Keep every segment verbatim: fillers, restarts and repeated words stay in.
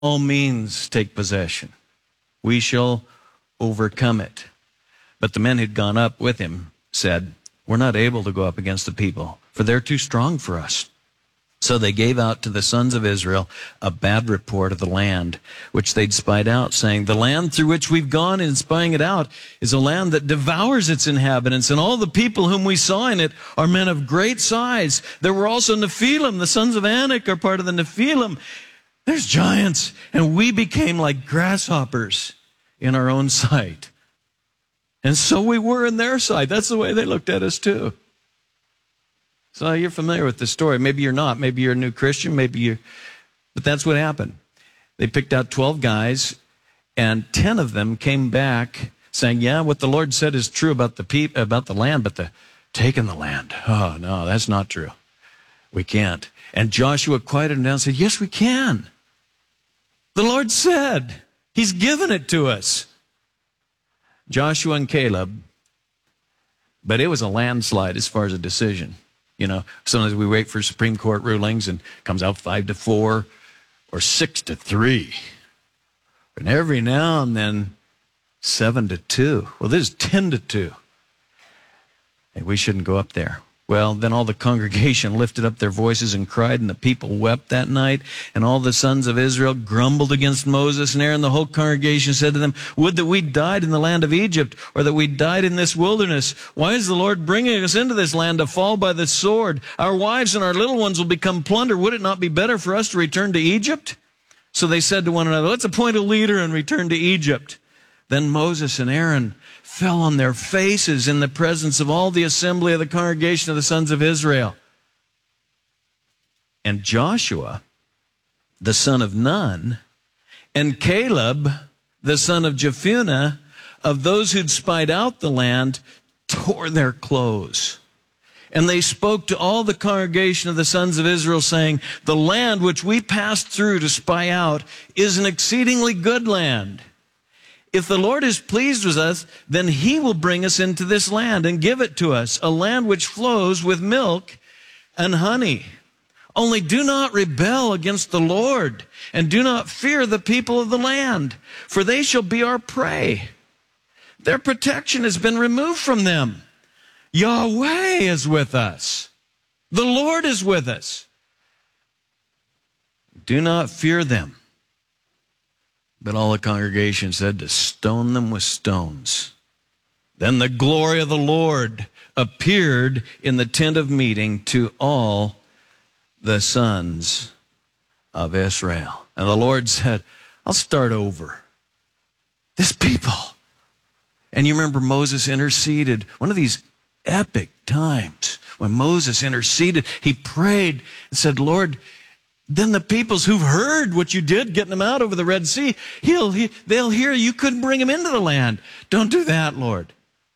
all means take possession. We shall overcome it. But the men who'd gone up with him said, we're not able to go up against the people, for they're too strong for us. So they gave out to the sons of Israel a bad report of the land, which they'd spied out, saying, the land through which we've gone in spying it out is a land that devours its inhabitants, and all the people whom we saw in it are men of great size. There were also Nephilim, the sons of Anak are part of the Nephilim. There's giants, and we became like grasshoppers in our own sight. And so we were in their sight. That's the way they looked at us too. So you're familiar with the story. Maybe you're not. Maybe you're a new Christian. Maybe you're... But that's what happened. They picked out twelve guys, and ten of them came back saying, yeah, what the Lord said is true about the peop- about the land, but the taking the land, oh, no, that's not true. We can't. And Joshua quieted them down and said, yes, we can. The Lord said, he's given it to us. Joshua and Caleb, but it was a landslide as far as a decision. You know, sometimes we wait for Supreme Court rulings and it comes out five to four or six to three. And every now and then, seven to two. Well, this is ten to two. Hey, we shouldn't go up there. Well, then all the congregation lifted up their voices and cried, and the people wept that night. And all the sons of Israel grumbled against Moses and Aaron. The whole congregation said to them, would that we died in the land of Egypt, or that we died in this wilderness. Why is the Lord bringing us into this land to fall by the sword? Our wives and our little ones will become plunder. Would it not be better for us to return to Egypt? So they said to one another, let's appoint a leader and return to Egypt. Then Moses and Aaron fell on their faces in the presence of all the assembly of the congregation of the sons of Israel. And Joshua, the son of Nun, and Caleb, the son of Jephunneh, of those who'd spied out the land, tore their clothes. And they spoke to all the congregation of the sons of Israel, saying, the land which we passed through to spy out is an exceedingly good land. If the Lord is pleased with us, then he will bring us into this land and give it to us, a land which flows with milk and honey. Only do not rebel against the Lord, and do not fear the people of the land, for they shall be our prey. Their protection has been removed from them. Yahweh is with us. The Lord is with us. Do not fear them. But all the congregation said to stone them with stones. Then the glory of the Lord appeared in the tent of meeting to all the sons of Israel. And the Lord said, I'll start over. This people. And you remember Moses interceded. One of these epic times when Moses interceded, he prayed and said, Lord, then the peoples who've heard what you did getting them out over the Red Sea, he'll, he, they'll hear you couldn't bring them into the land. Don't do that, Lord.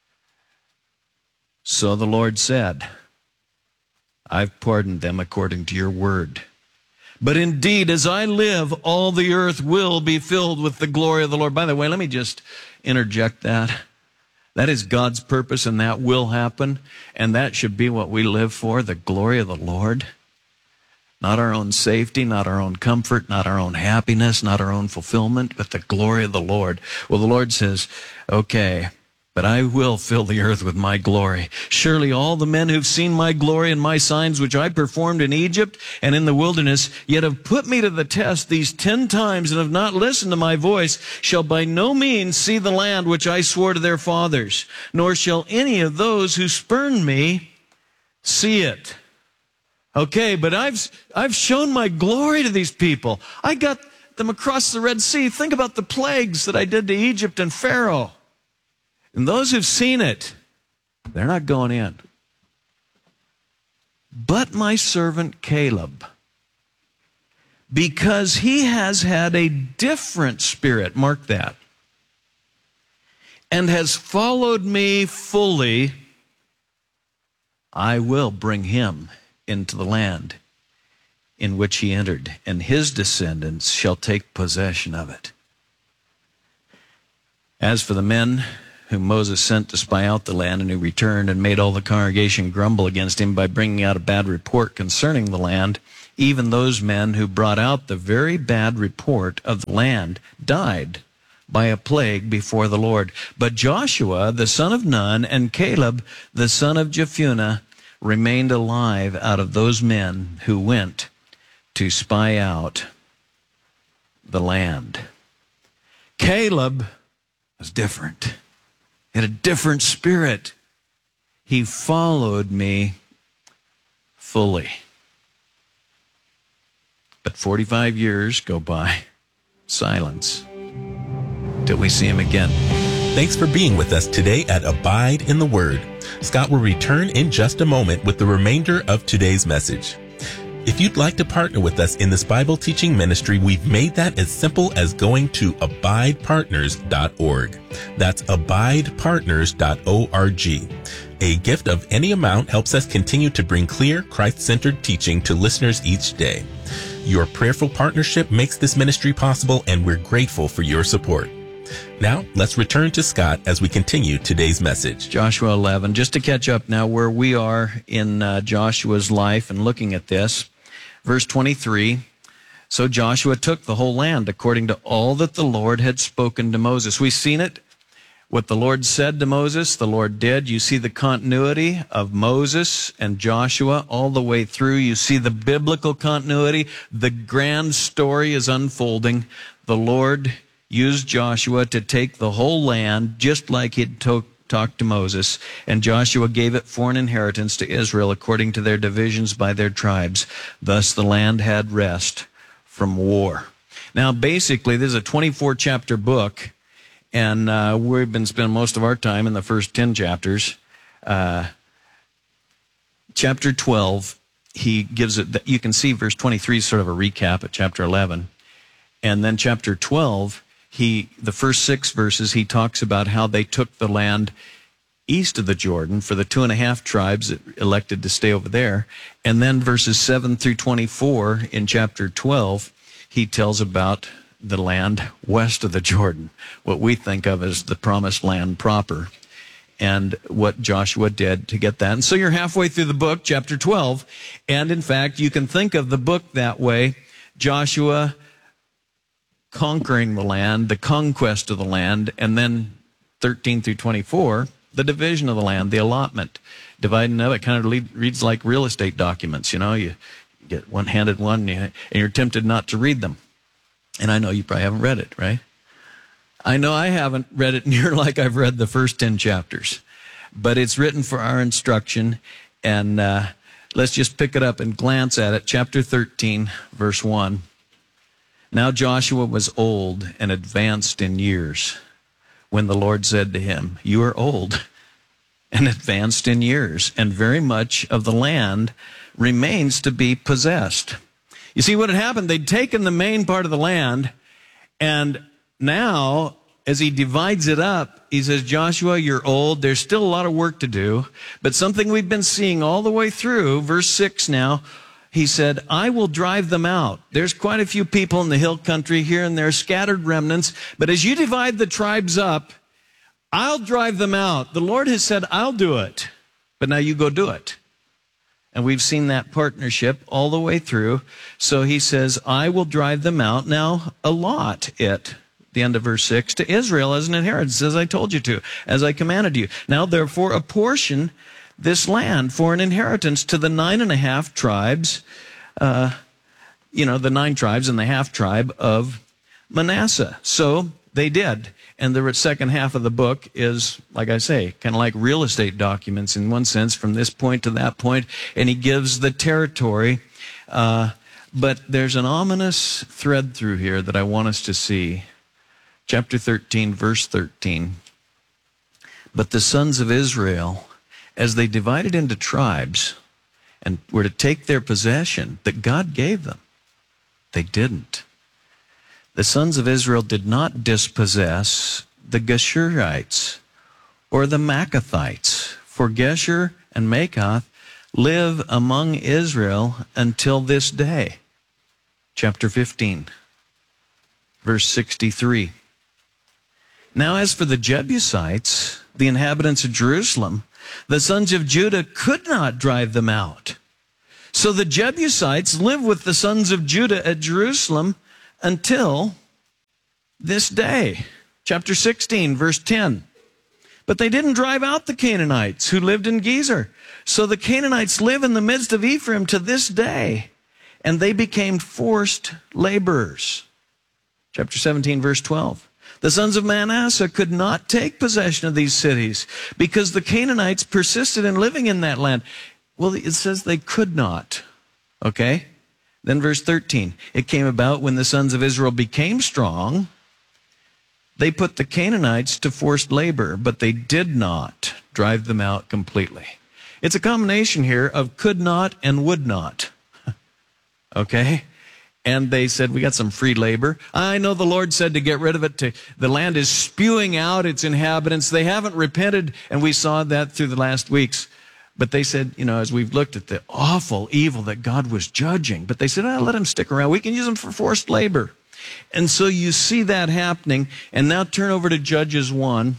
So the Lord said, I've pardoned them according to your word. But indeed, as I live, all the earth will be filled with the glory of the Lord. By the way, let me just interject that. That is God's purpose, and that will happen. And that should be what we live for, the glory of the Lord. Not our own safety, not our own comfort, not our own happiness, not our own fulfillment, but the glory of the Lord. Well, the Lord says, okay, but I will fill the earth with my glory. Surely all the men who've seen my glory and my signs which I performed in Egypt and in the wilderness, yet have put me to the test these ten times and have not listened to my voice, shall by no means see the land which I swore to their fathers, nor shall any of those who spurned me see it. Okay, but I've, I've shown my glory to these people. I got them across the Red Sea. Think about the plagues that I did to Egypt and Pharaoh. And those who've seen it, they're not going in. But my servant Caleb, because he has had a different spirit, mark that, and has followed me fully, I will bring him into the land in which he entered, and his descendants shall take possession of it. As for the men whom Moses sent to spy out the land, and who returned and made all the congregation grumble against him by bringing out a bad report concerning the land Even those men who brought out the very bad report of the land died by a plague before the Lord. But Joshua, the son of Nun, and Caleb, the son of Jephunneh, remained alive out of those men who went to spy out the land. Caleb was different. He had a different spirit. He followed me fully. But forty-five years go by, silence, till we see him again. Thanks for being with us today at Abide in the Word. Scott will return in just a moment with the remainder of today's message. If you'd like to partner with us in this Bible teaching ministry, we've made that as simple as going to abide partners dot org. That's abide partners dot org. A gift of any amount helps us continue to bring clear, Christ-centered teaching to listeners each day. Your prayerful partnership makes this ministry possible, and we're grateful for your support. Now, let's return to Scott as we continue today's message. Joshua eleven, just to catch up now where we are in uh, Joshua's life and looking at this. Verse twenty-three, so Joshua took the whole land according to all that the Lord had spoken to Moses. We've seen it. What the Lord said to Moses, the Lord did. You see the continuity of Moses and Joshua all the way through. You see the biblical continuity. The grand story is unfolding. The Lord used Joshua to take the whole land just like he'd to- talked to Moses. And Joshua gave it for an inheritance to Israel according to their divisions by their tribes. Thus the land had rest from war. Now basically this is a twenty-four chapter book. And uh, we've been spending most of our time in the first ten chapters. Uh, chapter twelve, he gives it, you can see verse twenty-three is sort of a recap at chapter eleven. And then chapter twelve, he, the first six verses, he talks about how they took the land east of the Jordan for the two and a half tribes that elected to stay over there. And then verses seven through twenty-four in chapter twelve, he tells about the land west of the Jordan, what we think of as the promised land proper, and what Joshua did to get that. And so you're halfway through the book, chapter twelve, and in fact, you can think of the book that way, Joshua conquering the land, the conquest of the land, and then thirteen through twenty-four, the division of the land, the allotment, dividing of it. Kind of lead, reads like real estate documents, you know, you get one-handed one, and you're tempted not to read them. And I know you probably haven't read it, right? I know I haven't read it near like I've read the first ten chapters. But it's written for our instruction. And uh, let's just pick it up and glance at it. Chapter thirteen, verse one. Now Joshua was old and advanced in years when the Lord said to him, you are old and advanced in years, and very much of the land remains to be possessed. You see what had happened? They'd taken the main part of the land, and now, as he divides it up, he says, Joshua, you're old. There's still a lot of work to do, but something we've been seeing all the way through, verse six now, he said, I will drive them out. There's quite a few people in the hill country here and there, scattered remnants, but as you divide the tribes up, I'll drive them out. The Lord has said, I'll do it, but now you go do it. And we've seen that partnership all the way through. So he says, I will drive them out. Now, allot it, the end of verse six, to Israel as an inheritance, as I told you to, as I commanded you. Now, therefore, apportion this land for an inheritance to the nine and a half tribes, uh, you know, the nine tribes and the half tribe of Manasseh. So they did. And the second half of the book is, like I say, kind of like real estate documents in one sense, from this point to that point, and he gives the territory. Uh, but there's an ominous thread through here that I want us to see. Chapter thirteen, verse thirteen. But the sons of Israel, as they divided into tribes and were to take their possession that God gave them, they didn't. The sons of Israel did not dispossess the Geshurites or the Maccathites, for Geshur and Machath live among Israel until this day. Chapter fifteen, verse sixty-three. Now as for the Jebusites, the inhabitants of Jerusalem, the sons of Judah could not drive them out. So the Jebusites live with the sons of Judah at Jerusalem until this day. Chapter sixteen, verse ten. But they didn't drive out the Canaanites who lived in Gezer. So the Canaanites live in the midst of Ephraim to this day, and they became forced laborers. Chapter seventeen, verse twelve. The sons of Manasseh could not take possession of these cities because the Canaanites persisted in living in that land. Well, it says they could not. Okay? Then verse thirteen. It came about when the sons of Israel became strong, they put the Canaanites to forced labor, but they did not drive them out completely. It's a combination here of could not and would not. Okay? And they said, we got some free labor. I know the Lord said to get rid of it. To, the land is spewing out its inhabitants. They haven't repented, and we saw that through the last weeks. But they said, you know, as we've looked at the awful evil that God was judging, but they said, oh, let them stick around. We can use them for forced labor. And so you see that happening. And now turn over to Judges one.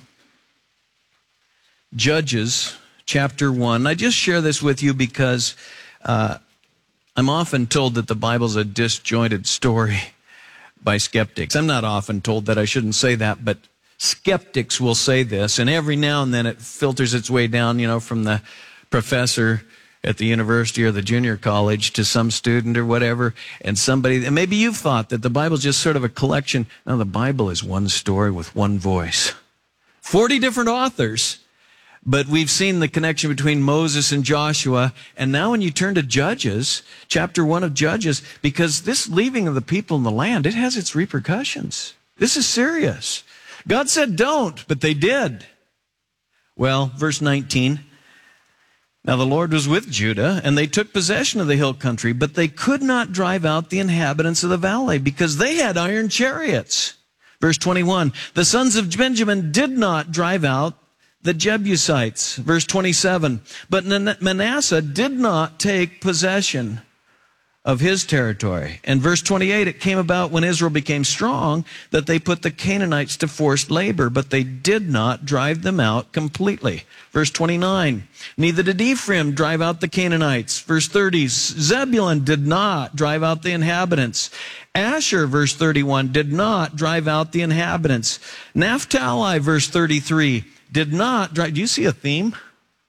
Judges chapter one. I just share this with you because uh, I'm often told that the Bible's a disjointed story by skeptics. I'm not often told that. I shouldn't say that, but skeptics will say this. And every now and then it filters its way down, you know, from the professor at the university or the junior college to some student or whatever, and somebody, and maybe you've thought that the Bible's just sort of a collection. No, the Bible is one story with one voice. Forty different authors, but we've seen the connection between Moses and Joshua, and now when you turn to Judges, chapter one of Judges, because this leaving of the people in the land, it has its repercussions. This is serious. God said don't, but they did. Well, verse nineteen, now the Lord was with Judah, and they took possession of the hill country, but they could not drive out the inhabitants of the valley because they had iron chariots. Verse twenty-one, the sons of Benjamin did not drive out the Jebusites. Verse twenty-seven, but Manasseh did not take possession of his territory. And verse twenty-eight, it came about when Israel became strong that they put the Canaanites to forced labor, but they did not drive them out completely. Verse twenty-nine, neither did Ephraim drive out the Canaanites. Verse thirty, Zebulun did not drive out the inhabitants. Asher, verse thirty-one, did not drive out the inhabitants. Naphtali, verse thirty-three, did not drive. Do you see a theme?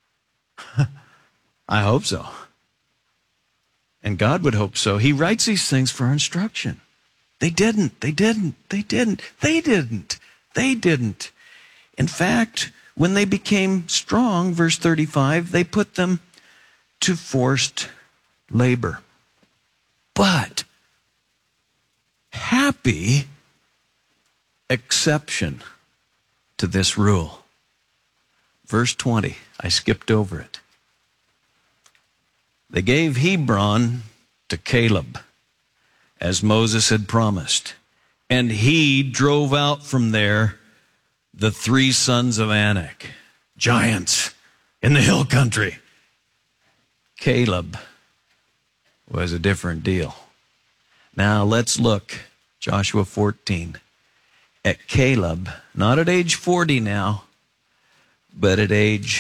I hope so. And God would hope so. He writes these things for our instruction. They didn't. They didn't. They didn't. They didn't. They didn't. In fact, when they became strong, verse thirty-five, they put them to forced labor. But happy exception to this rule. Verse twenty, I skipped over it. They gave Hebron to Caleb, as Moses had promised, and he drove out from there the three sons of Anak, giants in the hill country. Caleb was a different deal. Now let's look, Joshua fourteen, at Caleb, not at age forty now, but at age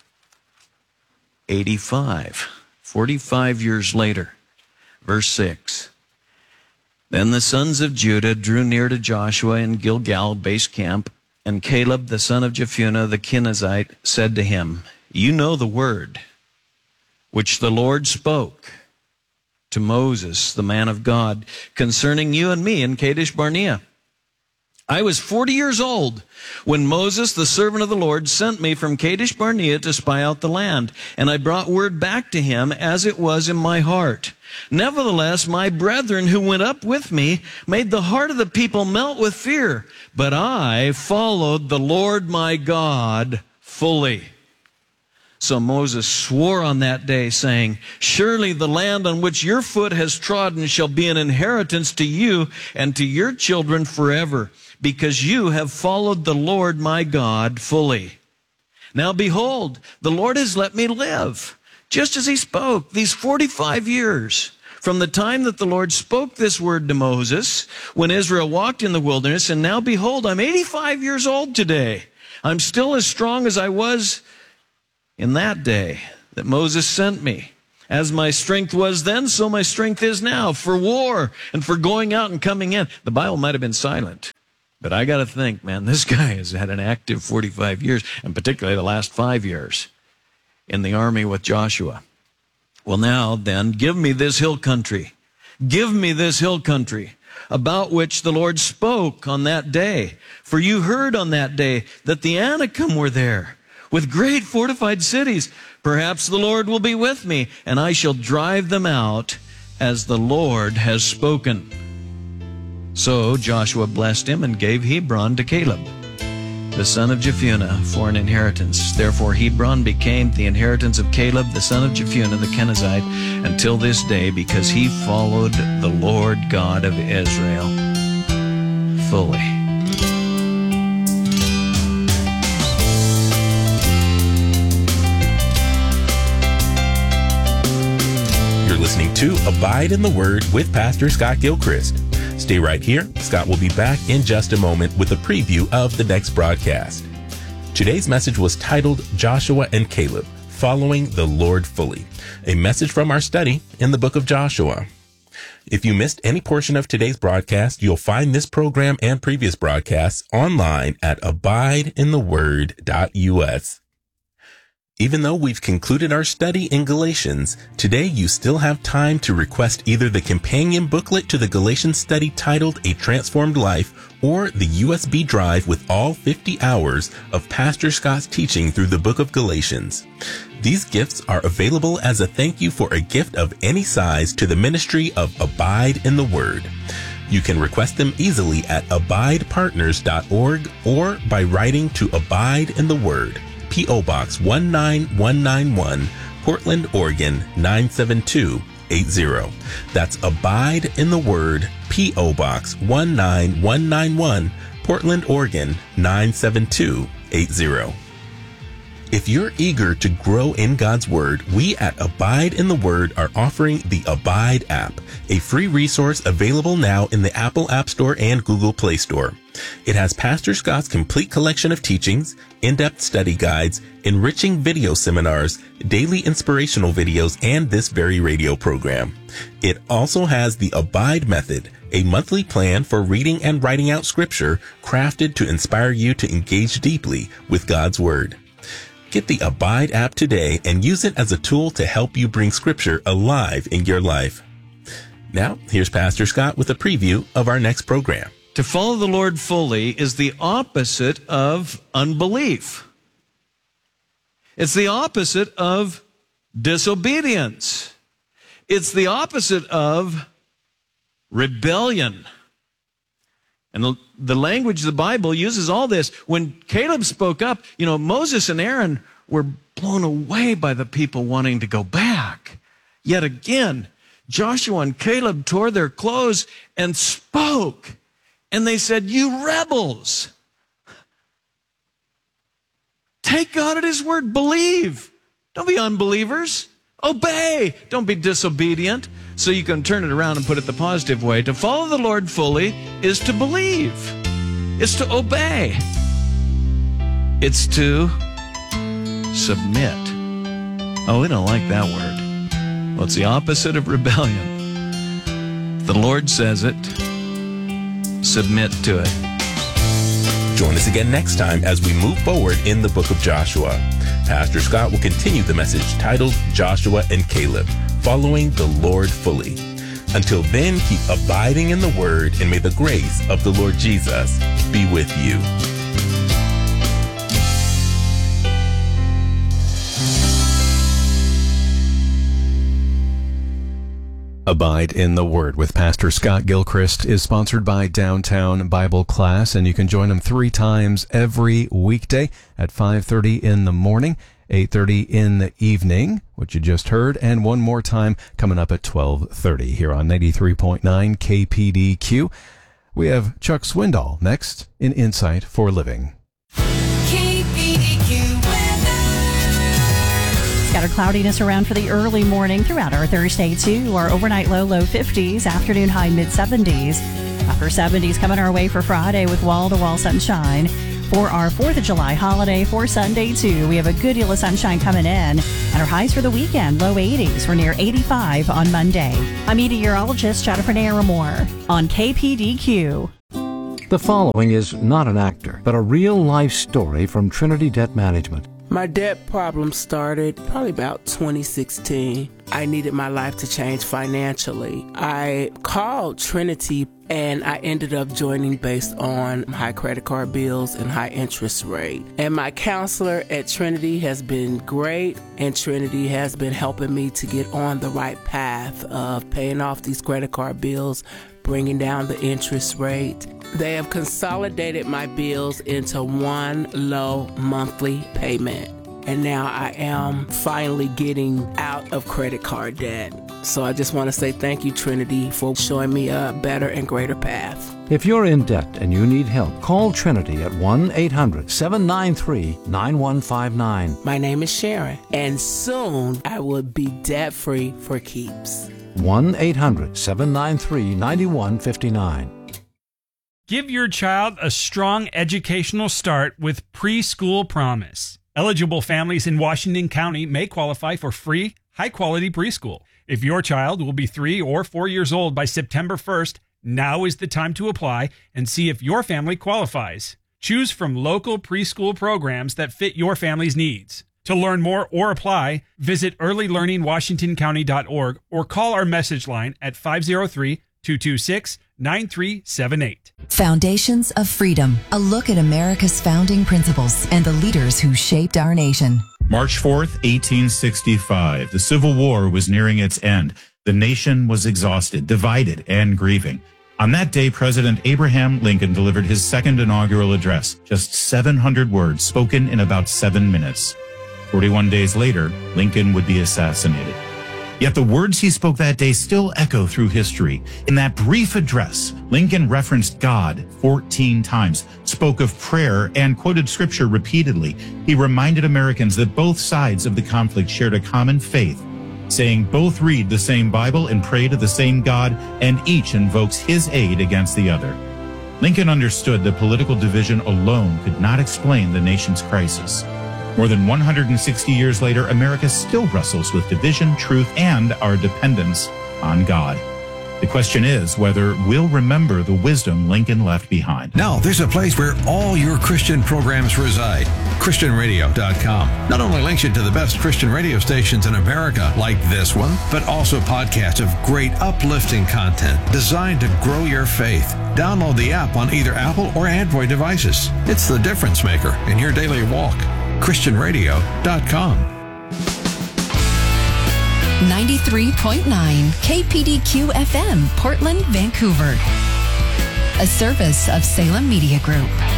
eighty-five. forty-five years later, verse six. Then the sons of Judah drew near to Joshua in Gilgal base camp, and Caleb the son of Jephunneh the Kenizzite said to him, you know the word which the Lord spoke to Moses, the man of God, concerning you and me in Kadesh Barnea. I was forty years old when Moses, the servant of the Lord, sent me from Kadesh Barnea to spy out the land, and I brought word back to him as it was in my heart. Nevertheless, my brethren who went up with me made the heart of the people melt with fear, but I followed the Lord my God fully. So Moses swore on that day, saying, surely the land on which your foot has trodden shall be an inheritance to you and to your children forever, because you have followed the Lord my God fully. Now behold, the Lord has let me live, just as he spoke, these forty-five years, from the time that the Lord spoke this word to Moses, when Israel walked in the wilderness, and now behold, I'm eighty-five years old today. I'm still as strong as I was in that day that Moses sent me. As my strength was then, so my strength is now, for war and for going out and coming in. The Bible might have been silent, but I got to think, man, this guy has had an active forty-five years, and particularly the last five years in the army with Joshua. Well, now then, give me this hill country. Give me this hill country, about which the Lord spoke on that day. For you heard on that day that the Anakim were there, with great fortified cities. Perhaps the Lord will be with me, and I shall drive them out, as the Lord has spoken. So Joshua blessed him and gave Hebron to Caleb, the son of Jephunneh, for an inheritance. Therefore Hebron became the inheritance of Caleb, the son of Jephunneh, the Kenizzite, until this day, because he followed the Lord God of Israel fully. You're listening to Abide in the Word with Pastor Scott Gilchrist. Stay right here. Scott will be back in just a moment with a preview of the next broadcast. Today's message was titled Joshua and Caleb, Following the Lord Fully, a message from our study in the book of Joshua. If you missed any portion of today's broadcast, you'll find this program and previous broadcasts online at abide in the word dot u s. Even though we've concluded our study in Galatians, today you still have time to request either the companion booklet to the Galatians study titled A Transformed Life, or the U S B drive with all fifty hours of Pastor Scott's teaching through the book of Galatians. These gifts are available as a thank you for a gift of any size to the ministry of Abide in the Word. You can request them easily at abide partners dot org or by writing to Abide in the Word, P O Box one nine one nine one, Portland, Oregon nine seven two eight zero. That's Abide in the Word, P O Box one nine one nine one, Portland, Oregon nine seven two eight zero. If you're eager to grow in God's Word, we at Abide in the Word are offering the Abide app, a free resource available now in the Apple App Store and Google Play Store. It has Pastor Scott's complete collection of teachings, in-depth study guides, enriching video seminars, daily inspirational videos, and this very radio program. It also has the Abide Method, a monthly plan for reading and writing out Scripture crafted to inspire you to engage deeply with God's Word. Get the Abide app today and use it as a tool to help you bring Scripture alive in your life. Now, here's Pastor Scott with a preview of our next program. To follow the Lord fully is the opposite of unbelief. It's the opposite of disobedience. It's the opposite of rebellion. And the language the Bible uses all this. When Caleb spoke up, you know, Moses and Aaron were blown away by the people wanting to go back. Yet again, Joshua and Caleb tore their clothes and spoke. And they said, you rebels, take God at His word. Believe. Don't be unbelievers. Obey. Don't be disobedient. So you can turn it around and put it the positive way. To follow the Lord fully is to believe. It's to obey. It's to submit. Oh, we don't like that word. Well, it's the opposite of rebellion. The Lord says it. Submit to it. Join us again next time as we move forward in the book of Joshua. Pastor Scott will continue the message titled Joshua and Caleb, Following the Lord Fully. Until then, keep abiding in the Word, and may the grace of the Lord Jesus be with you. Abide in the Word with Pastor Scott Gilchrist is sponsored by Downtown Bible Class, and you can join them three times every weekday at five thirty in the morning, eight thirty in the evening, which you just heard, and one more time coming up at twelve thirty here on ninety-three point nine K P D Q. We have Chuck Swindoll next in Insight for Living. Got our cloudiness around for the early morning throughout our Thursday, too. Our overnight low, low fifties, afternoon high, mid seventies. Upper seventies coming our way for Friday with wall-to-wall sunshine. For our fourth of July holiday for Sunday, too, we have a good deal of sunshine coming in. And our highs for the weekend, low eighties. We're near eighty-five on Monday. I'm meteorologist Jennifer Naramore on K P D Q. The following is not an actor, but a real-life story from Trinity Debt Management. My debt problem started probably about twenty sixteen. I needed my life to change financially. I called Trinity and I ended up joining based on high credit card bills and high interest rate. And my counselor at Trinity has been great, and Trinity has been helping me to get on the right path of paying off these credit card bills, bringing down the interest rate. They have consolidated my bills into one low monthly payment. And now I am finally getting out of credit card debt. So I just want to say thank you, Trinity, for showing me a better and greater path. If you're in debt and you need help, call Trinity at one eight hundred seven nine three nine one five nine. My name is Sharon, and soon I will be debt-free for keeps. one eight hundred seven nine three nine one five nine. Give your child a strong educational start with Preschool Promise. Eligible families in Washington County may qualify for free, high-quality preschool. If your child will be three or four years old by September first, now is the time to apply and see if your family qualifies. Choose from local preschool programs that fit your family's needs. To learn more or apply, visit early learning washington county dot org or call our message line at five oh three, two two six, nine three seven eight. Foundations of Freedom, a look at America's founding principles and the leaders who shaped our nation. March fourth, eighteen sixty-five. The Civil War was nearing its end. The nation was exhausted, divided, and grieving. On that day, President Abraham Lincoln delivered his second inaugural address, just seven hundred words spoken in about seven minutes. forty-one days later, Lincoln would be assassinated. Yet the words he spoke that day still echo through history. In that brief address, Lincoln referenced God fourteen times, spoke of prayer, and quoted scripture repeatedly. He reminded Americans that both sides of the conflict shared a common faith, saying both read the same Bible and pray to the same God, and each invokes his aid against the other. Lincoln understood that political division alone could not explain the nation's crisis. More than one hundred sixty years later, America still wrestles with division, truth, and our dependence on God. The question is whether we'll remember the wisdom Lincoln left behind. Now, there's a place where all your Christian programs reside. Christian radio dot com not only links you to the best Christian radio stations in America, like this one, but also podcasts of great uplifting content designed to grow your faith. Download the app on either Apple or Android devices. It's the difference maker in your daily walk. Christian radio dot com. ninety-three point nine K P D Q F M, Portland, Vancouver. A service of Salem Media Group.